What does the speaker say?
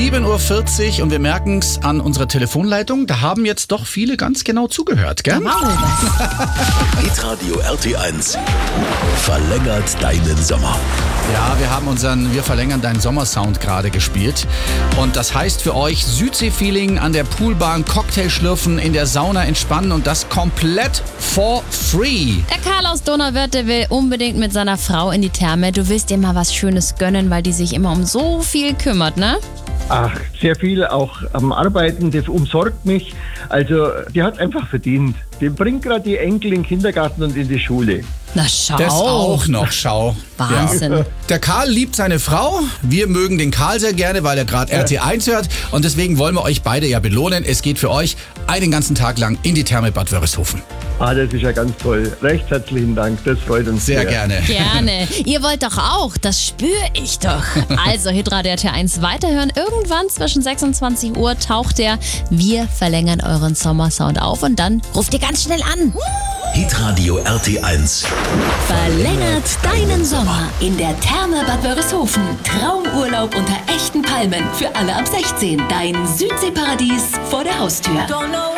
7:40 Uhr und wir merken es an unserer Telefonleitung. Da haben jetzt doch viele ganz genau zugehört, gell? Hitradio RT1 verlängert deinen Sommer. Ja, wir haben unseren Wir verlängern deinen Sommersound gerade gespielt. Und das heißt für euch Südsee-Feeling an der Poolbahn, Cocktail schlürfen, in der Sauna entspannen und das komplett for free. Der Karl aus Donauwörth, der will unbedingt mit seiner Frau in die Therme. Du willst dir mal was Schönes gönnen, weil die sich immer um so viel kümmert, ne? Ach, sehr viel auch am Arbeiten, das umsorgt mich. Also, die hat einfach verdient. Die bringt gerade die Enkel in den Kindergarten und in die Schule. Na schau. Das auch noch, schau. Wahnsinn. Ja. Der Karl liebt seine Frau. Wir mögen den Karl sehr gerne, weil er gerade RT1 hört. Und deswegen wollen wir euch beide ja belohnen. Es geht für euch einen ganzen Tag lang in die Therme Bad Wörishofen. Das ist ja ganz toll. Recht herzlichen Dank, das freut uns Sehr gerne. Gerne. Ihr wollt doch auch, das spüre ich doch. Also Hitradio RT1 weiterhören. Irgendwann zwischen 26 Uhr taucht der Wir verlängern euren Sommersound auf und dann ruft ihr ganz schnell an. Hitradio RT1 Verlängert deinen Sommer in der Therme Bad Wörishofen. Traumurlaub unter echten Palmen für alle ab 16. Dein Südseeparadies vor der Haustür.